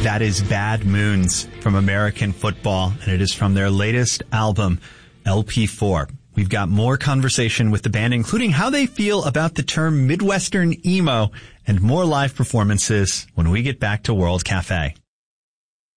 That is Bad Moons from American Football, and it is from their latest album, LP4. We've got more conversation with the band, including how they feel about the term Midwestern emo, and more live performances when we get back to World Cafe.